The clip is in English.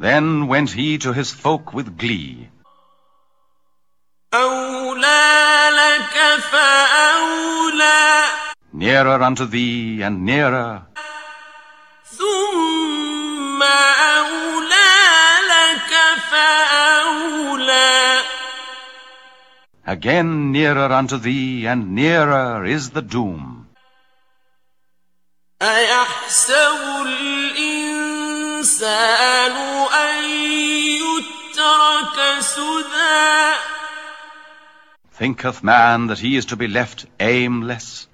Then went he to his folk with glee. أولى لك فأولى Nearer unto thee and nearer, ثم أولى لك فأولى again nearer unto thee and nearer is the doom. أيحسب الإنسان أن يترك سدى Thinketh man that he is to be left aimless?